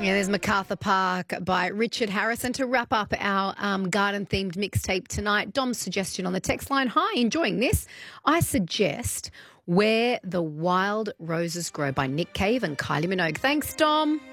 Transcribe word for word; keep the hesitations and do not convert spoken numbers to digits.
Yeah, there's MacArthur Park by Richard Harris. And to wrap up our um, garden-themed mixtape tonight, Dom's suggestion on the text line, hi, enjoying this. I suggest Where the Wild Roses Grow by Nick Cave and Kylie Minogue. Thanks, Dom.